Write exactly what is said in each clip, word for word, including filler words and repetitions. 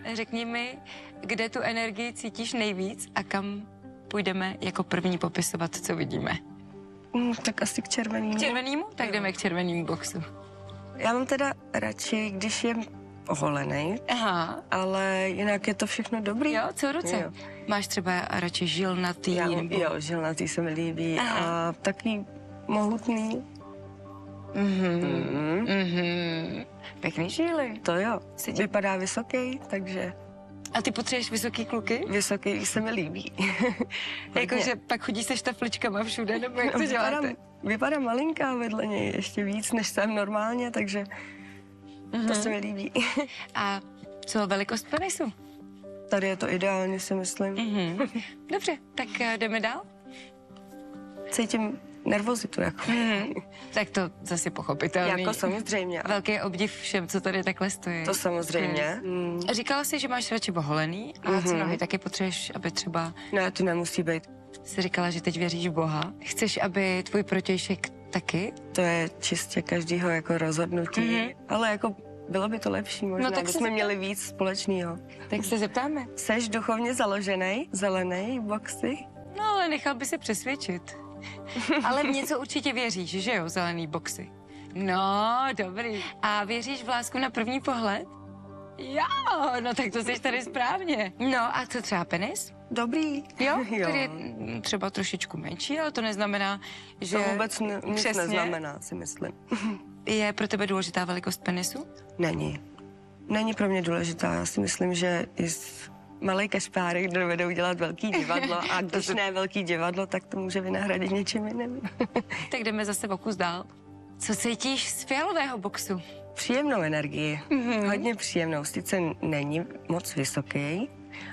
řekni mi, kde tu energii cítíš nejvíc a kam půjdeme jako první popisovat, co vidíme. Mm, tak asi k červenému. K červenému? Tak Jo. jdeme k červenému boxu. Já mám teda radši, když je oholený, Aha. ale jinak je to všechno dobrý. Jo, co v ruce? Jo. Máš třeba radši žilnatý? Já, nebo... Jo, žilnatý se mi líbí. Aha. A taky mohutný. Mhm. Mm. Mhm. Pěkný žíly. To jo. Si tě- Vypadá vysoký, takže A ty potřebuješ vysoký kluky? vysoký se mi líbí. Jakože pak chodíš se štafličkama všude, nebo jak to vypadám, děláte? vypadám malinká vedle něj, ještě víc, než jsem normálně, takže Mhm. to se mi líbí. A co velikost penisu? Tady je to ideálně, si myslím. Mhm. Dobře, tak eh, jdeme dál? Cítím nervozitu, jako. Mhm. Tak to zase pochopitelný. Jako samozřejmě. Velký obdiv všem, co tady takhle stojí. To samozřejmě. Mm. Říkala jsi, že máš radši oholený a co Mhm. nohy taky potřebuješ, aby třeba Ne, to nemusí být. jsi říkala, že teď věříš v Boha. Chceš, aby tvůj protějšek taky? To je čistě každýho jako rozhodnutí. Mhm. Ale jako bylo by to lepší možná, No tak no, se bychom zeptám. měli víc společného. Tak se zeptáme. Seš duchovně založený, zelený, boxy? No ale nechal by se přesvědčit. Ale v něco určitě věříš, že jo, zelený boxy. No, dobrý. A věříš v lásku na první pohled? Jo, no tak to jsi tady správně. No a co třeba penis? Dobrý. Jo, jo. který je mm, třeba trošičku menší, ale to neznamená, že To vůbec ne, nic přesně neznamená, si myslím. je pro tebe důležitá velikost penisu? Není. Není pro mě důležitá. Já si myslím, že i z malej kašpárek dovedou dělat velký divadlo a když ne velký divadlo, tak to může vynahradit něčím jiným. Tak jdeme zase o kus dál. Co cítíš z fialového boxu? Příjemnou energii. Mhm. Hodně příjemnou. Sice není moc vysoký,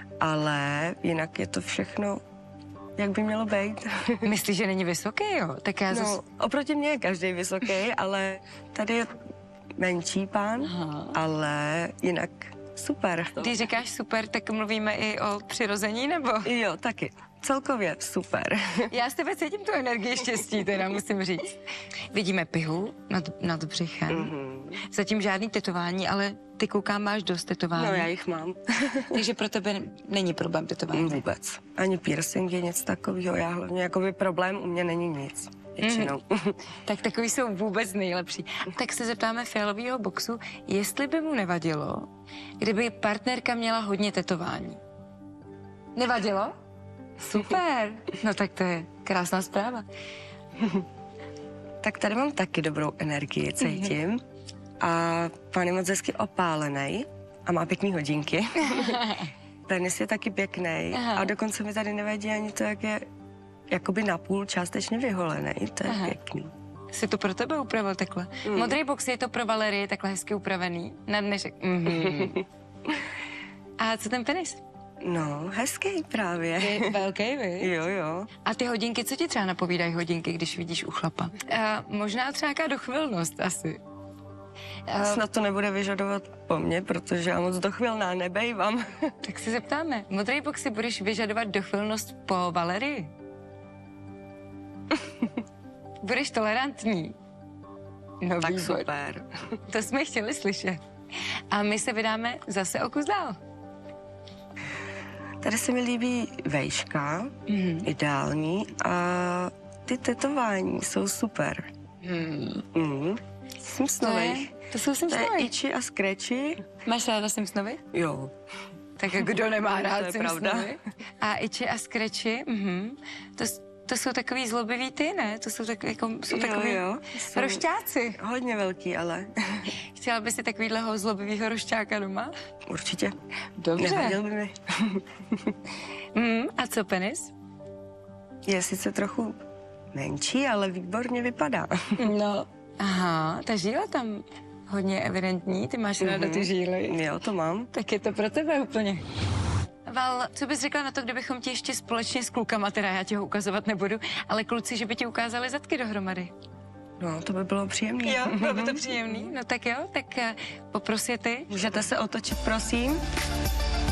ale jinak je to všechno, jak by mělo být. Myslíš, že není vysoký, jo? Tak já zase... No, oproti mně je každý vysoký, ale tady je menší pán, Aha. ale jinak super. Když říkáš super, tak mluvíme i o přirození, nebo? Jo, taky. Celkově super. Já z tebe cítím tu energii štěstí, teda musím říct. Vidíme pihu nad, nad břichem. Mhm. Zatím žádný tetování, ale ty koukám, máš dost tetování. No, já jich mám. Takže pro tebe není problém tetování. Vůbec. Ani piercingy, nic takového. Já hlavně, jakoby problém u mě není nic. Většinou. Tak takový jsou vůbec nejlepší. Tak se zeptáme fialového boxu, jestli by mu nevadilo, kdyby partnerka měla hodně tetování. Nevadilo? Super. No tak to je krásná zpráva. Tak tady mám taky dobrou energii, cítím. A pán je moc hezky opálený a má pěkný hodinky. Penis je taky pěkný Aha. a dokonce mi tady nevadí ani to, jak je jakoby napůl částečně vyholený. To je Aha. pěkný. Jsi to pro tebe upravil takhle? Mm. Modrý box je to pro Valerii takhle hezky upravený na dnešek. Mhm. A co ten penis? No, hezký právě. Je velký, vy? Jo, jo. A ty hodinky, co ti třeba napovídají hodinky, když vidíš u chlapa? A možná třeba nějaká dochvilnost asi. A, Snad to nebude vyžadovat po mně, protože já moc dochvilná nebejvám. tak se zeptáme. Modrý box si budeš vyžadovat dochvilnost po Valerii? Budeš tolerantní? No Tak výbor. super. To jsme chtěli slyšet. A my se vydáme zase o kus dál. Tady se mi líbí vejška, Mhm. ideální, a ty tetování jsou super. Hmm. Mm. To, je, Simpsonovej. to jsou To je Simpsonovi. Ichi a Scratchy. Máš ráda Simpsonovi? Jo. Tak kdo nemá rád To je pravda. Simpsonovi? A Ichi a Scratchy, mhm. to, to jsou takový zlobivý ty, ne? To jsou, tak, jako, jsou takový jo, jo. Jsou rošťáci. hodně velký, ale Chtěla by si takovýhleho zlobivýho rošťáka doma? určitě. Dobře. Nevadil by mi. Mm, a co penis? Je sice trochu menší, ale výborně vypadá. No. Aha, ta žíla tam hodně evidentní, ty máš ráda ty žíly. Jo, to mám. Tak je to pro tebe úplně. Val, co bys řekla na to, kdybychom ti ještě společně s klukama, teda já ti ho ukazovat nebudu, ale kluci, že by ti ukázali zadky dohromady? No, to by bylo příjemné. Jo, bylo by to příjemný. No tak jo, tak uh, poprosi ty. Můžete se otočit, prosím?